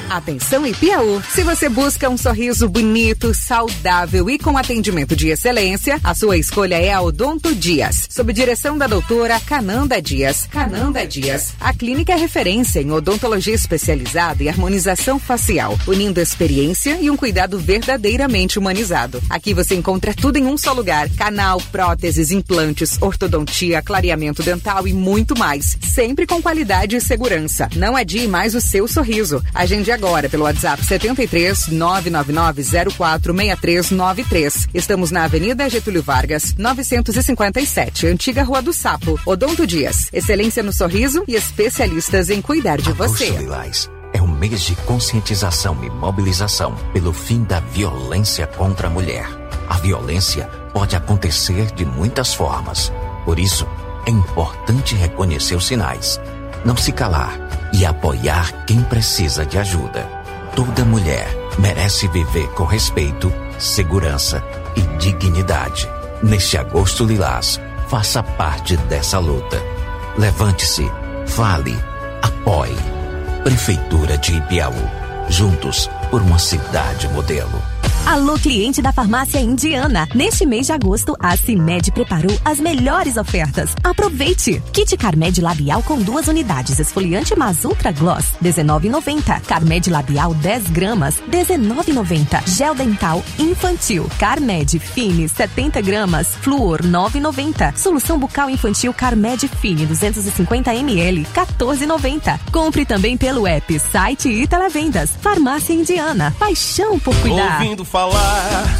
Atenção Ipiaú, se você busca um sorriso bonito, saudável e com atendimento de excelência, a sua escolha é a Odonto Dias, sob direção da doutora Cananda Dias. Cananda Dias, a clínica é referência em odontologia especializada e harmonização facial, unindo experiência e um cuidado verdadeiramente humanizado. Aqui você encontra tudo em um só lugar: canal, próteses, implantes, ortodontia, clareamento dental e muito mais, sempre com qualidade e segurança. Não adie mais o seu sorriso. Agende agora pelo WhatsApp 73 999 04 6393. Estamos na Avenida Getúlio Vargas, 957, Antiga Rua do Sapo. Odonto Dias, excelência no sorriso e especialistas em cuidar de você. Agosto Lilás é um mês de conscientização e mobilização pelo fim da violência contra a mulher. A violência pode acontecer de muitas formas. Por isso, é importante reconhecer os sinais, não se calar e apoiar quem precisa de ajuda. Toda mulher merece viver com respeito, segurança e dignidade. Neste Agosto Lilás, faça parte dessa luta. Levante-se, fale, apoie. Prefeitura de Ipiaú. Juntos por uma cidade modelo. Alô, cliente da Farmácia Indiana. Neste mês de agosto, a CIMED preparou as melhores ofertas. Aproveite! Kit Carmed Labial com 2 unidades. Esfoliante Mas Ultra Gloss, R$19,90. Carmed Labial 10 gramas, R$19,90. Gel Dental Infantil Carmed Fine 70 gramas, Fluor, R$9,90. Solução Bucal Infantil Carmed Fine 250 ml, R$14,90. Compre também pelo app, site e televendas. Farmácia Indiana. Paixão por cuidar. Ouvindo falar